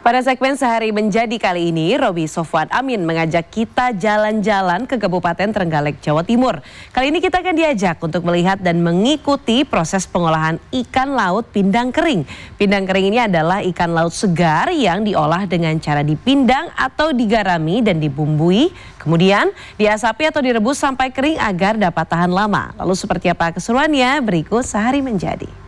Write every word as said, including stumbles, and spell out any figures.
Pada segmen Sehari Menjadi kali ini, Roby Sofwan Amin mengajak kita jalan-jalan ke Kabupaten Trenggalek, Jawa Timur. Kali ini kita akan diajak untuk melihat dan mengikuti proses pengolahan ikan laut pindang kering. Pindang kering ini adalah ikan laut segar yang diolah dengan cara dipindang atau digarami dan dibumbui, kemudian diasapi atau direbus sampai kering agar dapat tahan lama. Lalu seperti apa keseruannya? Berikut Sehari Menjadi.